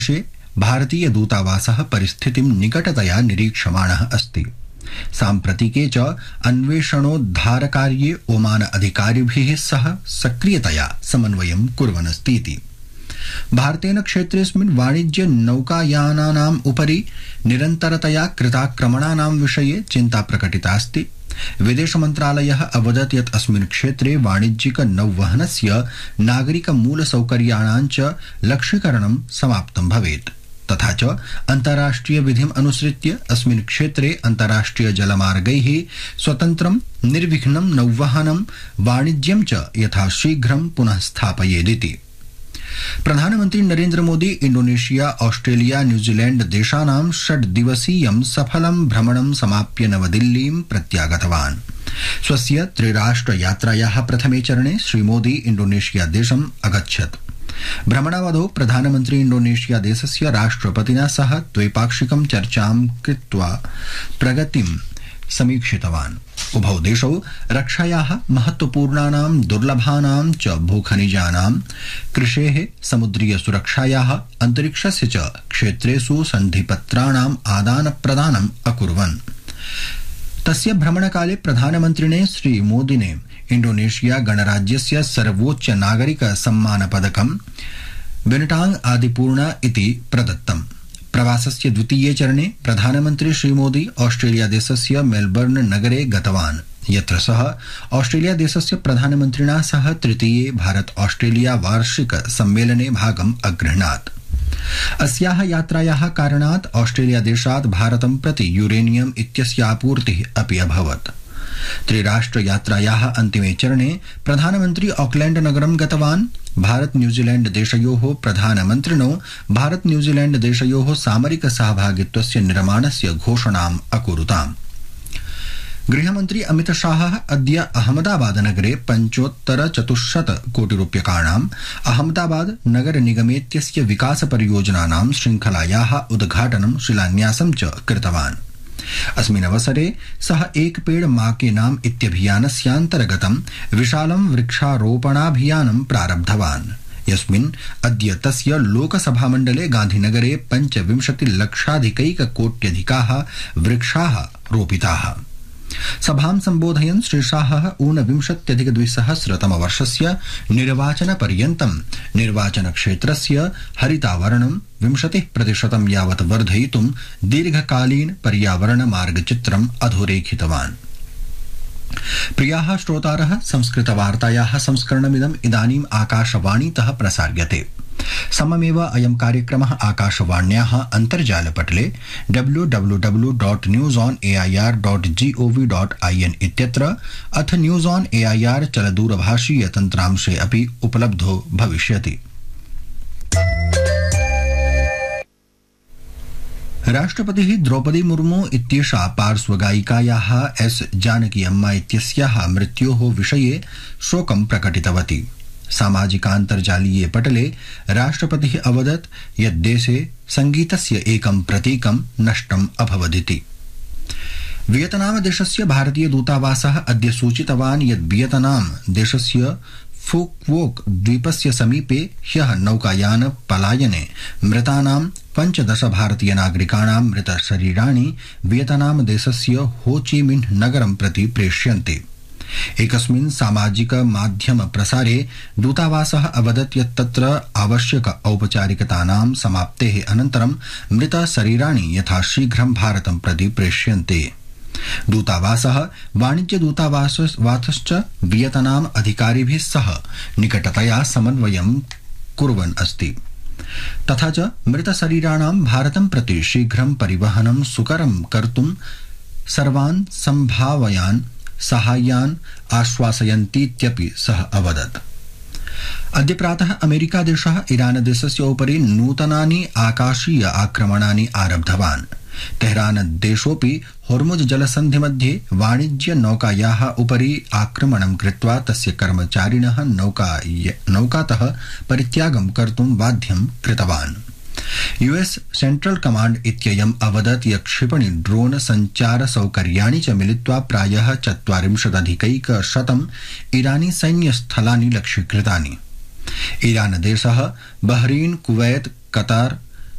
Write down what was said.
भारतीय दूतावासः परिस्थितिं निकटतया निरीक्षमाणः अस्ति। साम्प्रतिके च अन्वेषणोद्धारकार्ये ओमान अधिकारिभिः सह सक्रियतया समन्वयं कुर्वन्नस्तीति। भारतेन क्षेत्रेऽस्मिन् वाणिज्य नौकायानानाम् उपरि निरन्तरतया कृताक्रमणानां विषये चिन्ता प्रकटितास्ति। विदेश मन्त्रालयः अवदत् यत् अस्मिन् क्षेत्रे वाणिज्यिक नौवहनस्य नागरिक मूलसौकर्याणां च लक्ष्यीकरणं समाप्तं भवेत्। तथा च अन्ताराष्ट्रिय विधिम् अनुसृत्य अस्मिन् क्षेत्रे अन्ताराष्ट्रिय जलमार्गैः स्वतन्त्रं निर्विघ्नं नौवहनं वाणिज्यं च यथाशीघ्रं पुनः स्थापयेदिति। प्रधानमन्त्री नरेन्द्र मोदी इंडोनेशिया, ऑस्ट्रेलिया, न्यूजीलैंड देशानां 6 दिवसीयं सफलं भ्रमणं समाप्य नवदिल्लीं प्रत्यागतवान्। स्वस्य त्रिराष्ट्र यात्रायाः प्रथमे चरणे श्रीमोदी इंडोनेशिया देशम् अगच्छत्। भ्रमणावधौ प्रधानमन्त्री इंडोनेशिया देशस्य राष्ट्रपतिना सह द्वैपाक्षिकं चर्चां कृत्वा प्रगतिं समीक्षितवान्। उभौ देशौ रक्षायाः महत्वपूर्णानां दुर्लभानां च भूखनिजानां, कृषेः, समुद्रीय सुरक्षायाः, अन्तरिक्षस्य च क्षेत्रेषु सन्धिपत्राणाम् आदानप्रदानम् अकुर्वन्। तस्य भ्रमणकाले प्रधानमन्त्रिणे श्रीमोदिने इंडोनेशिया गणराज्यस्य सर्वोच्च नागरिक सम्मान पदकं बिनटांग आदिपूर्णा इति प्रदत्तम्। प्रवासस्य द्वितीये चरणे प्रधानमन्त्री श्रीमोदी ऑस्ट्रेलिया देशस्य मेलबर्न नगरे गतवान्, यत्र सः ऑस्ट्रेलिया देशस्य प्रधानमन्त्रिणा सह तृतीये भारत ऑस्ट्रेलिया वार्षिक सम्मेलने भागम् अगृह्णात्। अस्याः यात्रायाः कारणात् ऑस्ट्रेलिया देशात् भारतं प्रति यूरेनियम इत्यस्य आपूर्तिः अपि अभवत्। त्रिराष्ट्र यात्रायाः अन्तिमे चरणे प्रधानमन्त्री ऑकलैंड नगरं गतवान्। भारत न्यूजीलैंड देशयोः प्रधानमन्त्रिणो भारत न्यूजीलैंड देशयोः सामरिक सहभागित्वस्य निर्माणस्य घोषणाम् अकुरुताम्। गृहमन्त्री अमित शाहः अद्य अहमदाबाद नगरे 75 कोटि रूप्यकाणाम् अहमदाबाद नगर निगमेत्यस्य विकास परियोजनानां श्रृंखलायाः उद्घाटनं शिलान्यासं च कृतवान्। अस्मिन् अवसरे सः एक पेड़ मां के नाम इत्यभियानस्यान्तर्गतं विशालं वृक्षारोपणाभियानं प्रारब्धवान्, यस्मिन् अद्य तस्य लोकसभामण्डले गान्धीनगरे 25 लक्षाधिकैककोट्यधिकाः वृक्षाः रोपिताः। सभां सम्बोधयन् श्री शाहः ऊनविंशत्यधिक-द्विसहस्रतमवर्षस्य निर्वाचनपर्यन्तं निर्वाचनक्षेत्रस्य हरितावरणं 20% यावत् वर्धयितुं दीर्घकालीन पर्यावरण मार्गचित्रम् अधोरेखितवान्। प्रियाः श्रोतारः, संस्कृतवार्तायाः संस्करणमिदम् इदानीम् आकाशवाणीतः प्रसार्यते। सममेव अयं कार्यक्रमः आकाशवाण्याः अन्तर्जालपटले www.newsonair.gov.in इत्यत्र अथ न्यूज़ ऑन एआईआर चलदूरभाषीय तन्त्रांशे अपि उपलब्धो भविष्यति। राष्ट्रपतिः द्रौपदी मुर्मू इत्येषा पार्श्वगायिकायाः एस जानकी अम्मा इत्यस्याः मृत्योः विषये शोकं प्रकटितवती। सामाजिकान्तर्जालीये पटले राष्ट्रपतिः अवदत् यत् देशे संगीतस्य एकं प्रतीकं नष्टम् अभवदिति। वियतनाम देशस्य भारतीय दूतावासः अद्य सूचितवान् यत् वियतनाम देशस्य फुक्वोक द्वीपस्य समीपे ह्यः नौकायान पलायने मृतानां 15 भारतीय नागरिकाणां मृतशरीराणि वियतनाम देशस्य होचिमिन्ह नगरं प्रति प्रेष्यन्ते। एकस्मिन् सामाजिक माध्यम प्रसारे दूतावासः अवदत् यत् तत्र आवश्यक औपचारिकतानां समाप्तेः अनन्तरं मृतशरीराणि यथाशीघ्रं भारतं प्रति प्रेष्यन्ते। दूतावासः वाणिज्य दूतावासश्च वियतनाम अधिकारिभिः सह निकटतया समन्वयं कुर्वन् अस्ति। तथा च मृतशरीराणां भारतं प्रति शीघ्रं परिवहनं सुकरं कर्तुं सर्वान् सम्भावयान् साहाय्यान् आश्वासयन्तीत्यपि सः अवदत्। अद्य प्रातः अमेरिकादेशः ईरानदेशस्य उपरि नूतनानि आकाशीय आक्रमणानि आरब्धवान्। तेहरान देशोऽपि होर्मुज जलसन्धिमध्ये वाणिज्य नौकायाः उपरि आक्रमणं कृत्वा तस्य कर्मचारिणः नौकातः परित्यागं कर्तुं बाध्यं कृतवान्। यूएस सेंट्रल कमांड इत्ययम् अवदत् यत् क्षिपणि ड्रोन संचार सौकर्याणि च मिलित्वा प्रायः 40,000 ईरानी सैन्यस्थलानि लक्ष्यीकृतानि। ईरान देशः बहरीन, कुवैत, कतार,